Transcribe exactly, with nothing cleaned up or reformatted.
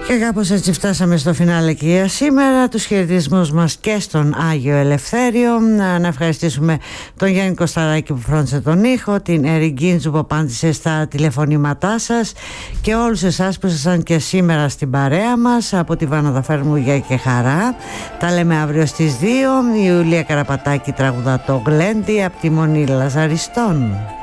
Και κάπως έτσι φτάσαμε στο φινάλε και για σήμερα. Τους χαιρετισμούς μας και στον Άγιο Ελευθέριο. Να, να ευχαριστήσουμε τον Γιάννη Κωσταράκη που φρόντισε τον ήχο, την Ερη Γκίντζου που απάντησε στα τηλεφωνήματά σας και όλους εσάς που ήσασταν και σήμερα στην παρέα μας. Από τη Βάνα Δαφέρμου γεια και χαρά. Τα λέμε αύριο στις δύο. Η Ιουλία Καραπατάκη τραγουδά το Γλέντι από τη Μονή Λαζαριστών.